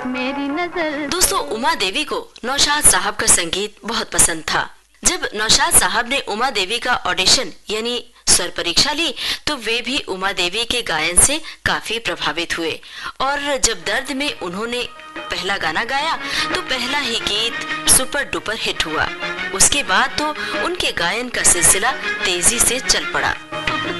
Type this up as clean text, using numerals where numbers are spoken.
मेरी नजर। दोस्तों, उमा देवी को नौशाद साहब का संगीत बहुत पसंद था। जब नौशाद साहब ने उमा देवी का ऑडिशन यानी स्वर परीक्षा ली तो वे भी उमा देवी के गायन से काफी प्रभावित हुए और जब दर्द में उन्होंने पहला गाना गाया तो पहला ही गीत सुपर डुपर हिट हुआ। उसके बाद तो उनके गायन का सिलसिला तेजी से चल पड़ा।